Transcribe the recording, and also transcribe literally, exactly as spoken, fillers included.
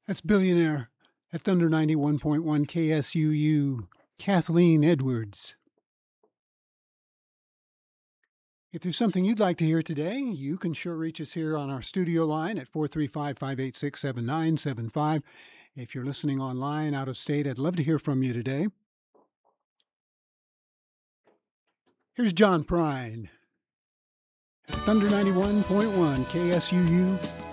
That's Billionaire at Thunder ninety-one point one K S U U, Kathleen Edwards. If there's something you'd like to hear today, you can sure reach us here on our studio line at four three five, five eight six, seven nine seven five. If you're listening online out of state, I'd love to hear from you today. Here's John Prine at Thunder ninety-one point one K S U U,